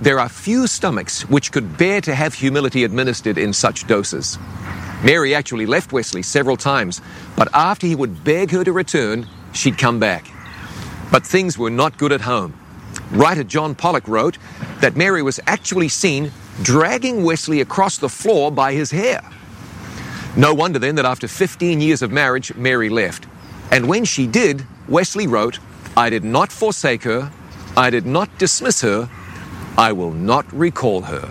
there are few stomachs which could bear to have humility administered in such doses. Mary actually left Wesley several times, but after he would beg her to return, she'd come back. But things were not good at home. Writer John Pollock wrote that Mary was actually seen dragging Wesley across the floor by his hair. No wonder then that after 15 years of marriage, Mary left. And when she did, Wesley wrote, "I did not forsake her, I did not dismiss her, I will not recall her."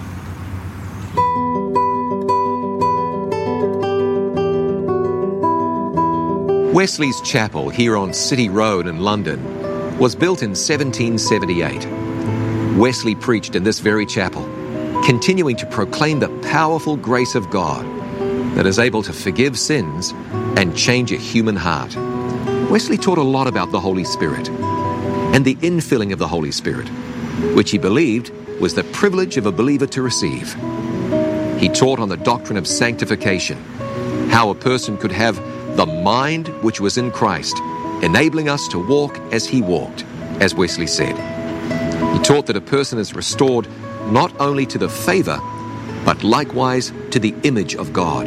Wesley's Chapel here on City Road in London was built in 1778. Wesley preached in this very chapel, continuing to proclaim the powerful grace of God that is able to forgive sins and change a human heart. Wesley taught a lot about the Holy Spirit and the infilling of the Holy Spirit, which he believed was the privilege of a believer to receive. He taught on the doctrine of sanctification, how a person could have the mind which was in Christ, enabling us to walk as he walked, as Wesley said. He taught that a person is restored not only to the favor, but likewise to the image of God.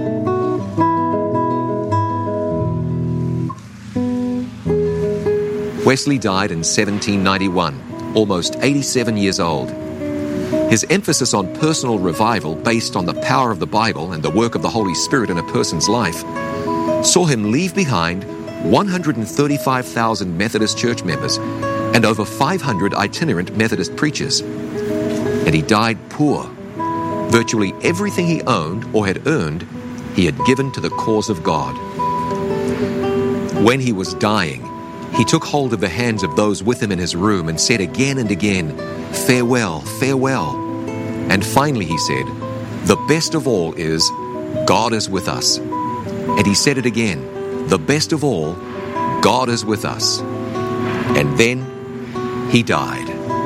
Wesley died in 1791, almost 87 years old. His emphasis on personal revival based on the power of the Bible and the work of the Holy Spirit in a person's life saw him leave behind 135,000 Methodist church members and over 500 itinerant Methodist preachers. And he died poor. Virtually everything he owned or had earned, he had given to the cause of God. When he was dying, he took hold of the hands of those with him in his room and said again and again, "Farewell, farewell." And finally he said, "The best of all is, God is with us." And he said it again, "The best of all, God is with us." And then he died.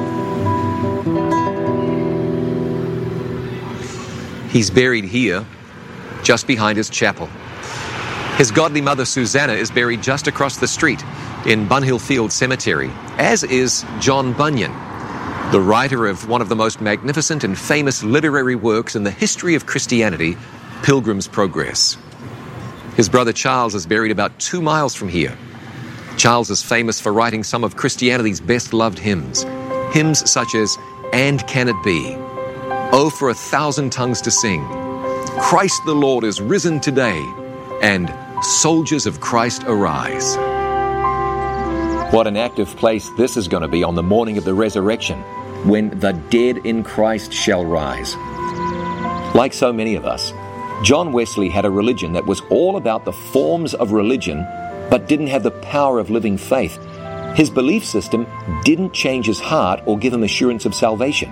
He's buried here, just behind his chapel. His godly mother Susanna is buried just across the street in Bunhill Field Cemetery, as is John Bunyan, the writer of one of the most magnificent and famous literary works in the history of Christianity, Pilgrim's Progress. His brother Charles is buried about 2 miles from here. Charles is famous for writing some of Christianity's best-loved hymns. Hymns such as "And Can It Be?" "Oh, for 1,000 tongues to sing," "Christ the Lord is risen today," and "Soldiers of Christ arise." What an active place this is going to be on the morning of the resurrection, when the dead in Christ shall rise. Like so many of us, John Wesley had a religion that was all about the forms of religion, but didn't have the power of living faith. His belief system didn't change his heart or give him assurance of salvation.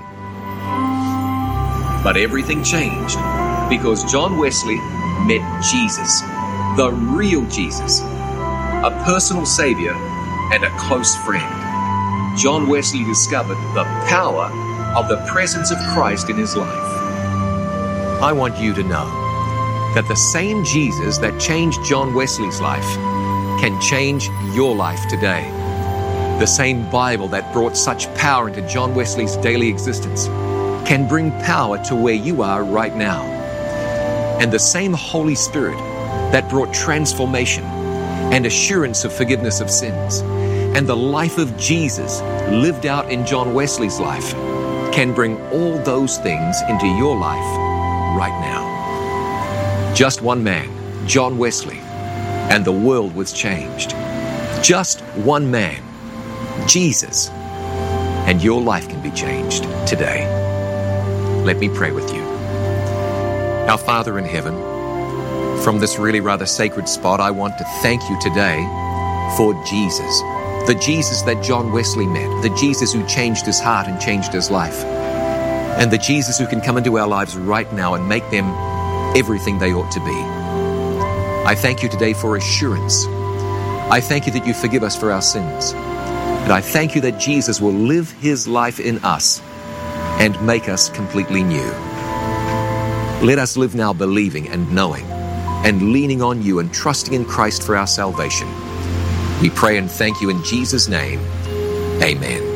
But everything changed because John Wesley met Jesus, the real Jesus, a personal Savior and a close friend. John Wesley discovered the power of the presence of Christ in his life. I want you to know that the same Jesus that changed John Wesley's life can change your life today. The same Bible that brought such power into John Wesley's daily existence can bring power to where you are right now. And the same Holy Spirit that brought transformation and assurance of forgiveness of sins and the life of Jesus lived out in John Wesley's life can bring all those things into your life right now. Just one man, John Wesley, and the world was changed. Just one man, Jesus, and your life can be changed today. Let me pray with you. Our Father in heaven, from this really rather sacred spot, I want to thank you today for Jesus, the Jesus that John Wesley met, the Jesus who changed his heart and changed his life, and the Jesus who can come into our lives right now and make them everything they ought to be. I thank you today for assurance. I thank you that you forgive us for our sins. And I thank you that Jesus will live his life in us and make us completely new. Let us live now believing and knowing and leaning on you and trusting in Christ for our salvation. We pray and thank you in Jesus' name. Amen.